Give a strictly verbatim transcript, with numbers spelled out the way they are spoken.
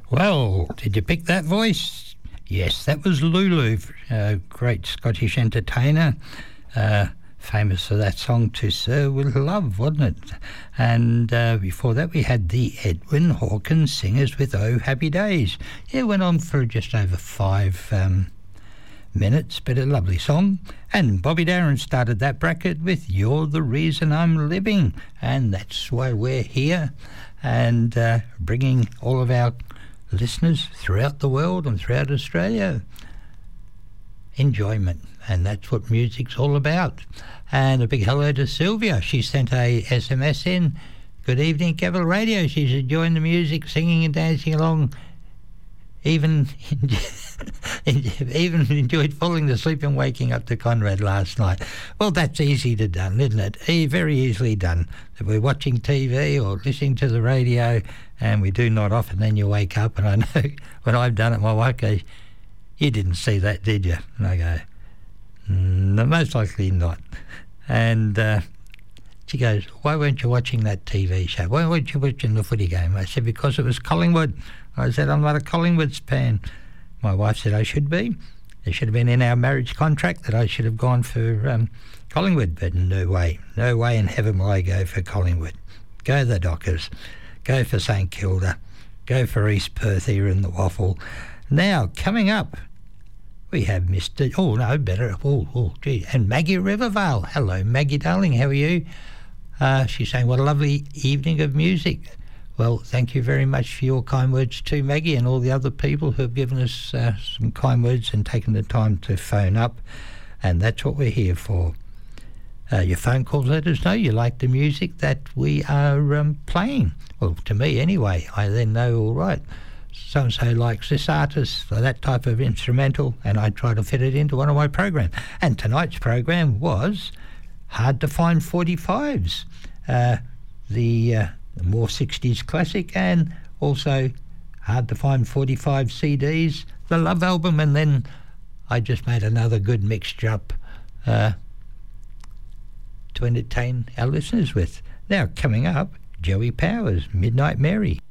Well, did you pick that voice? Yes, that was Lulu, a great Scottish entertainer, uh, famous for that song To Sir With Love, wasn't it? And uh, before that we had the Edwin Hawkins Singers with Oh Happy Days. It went on for just over five um, minutes, but a lovely song. And Bobby Darin started that bracket with You're the Reason I'm Living, and that's why we're here and uh, bringing all of our listeners throughout the world and throughout Australia enjoyment, and that's what music's all about. And a big hello to Sylvia. She sent a S M S in. Good evening, Capital Radio. She's enjoying the music, singing and dancing along. Even even enjoyed falling asleep and waking up to Conrad last night. Well, that's easy to done, isn't it? Very easily done. If we're watching T V or listening to the radio and we do nod off and then you wake up, and I know when I've done it, my wife goes, you didn't see that, did you? And I go, no, most likely not. And uh, she goes, why weren't you watching that T V show? Why weren't you watching the footy game? I said, because it was Collingwood. I said, I'm not a Collingwood fan. My wife said I should be. It should have been in our marriage contract that I should have gone for um, Collingwood, but no way. No way in heaven will I go for Collingwood. Go the Dockers. Go for St Kilda. Go for East Perth here in the Waffle. Now, coming up, we have Mister Oh, no, better. Oh, oh, gee. And Maggie Rivervale. Hello, Maggie, darling. How are you? Uh, she's saying, what a lovely evening of music. Well, thank you very much for your kind words too, Maggie, and all the other people who have given us uh, some kind words and taken the time to phone up. And that's what we're here for. Uh, your phone calls let us know you like the music that we are um, playing. Well, to me anyway. I then know, all right, so-and-so likes this artist or that type of instrumental, and I try to fit it into one of my programs. And tonight's program was Hard to Find forty-fives, uh, the... Uh, the more sixties classic, and also Hard to Find forty-five C Ds, the Love album, and then I just made another good mixture up uh, to entertain our listeners with. Now, coming up, Joey Powers, Midnight Mary.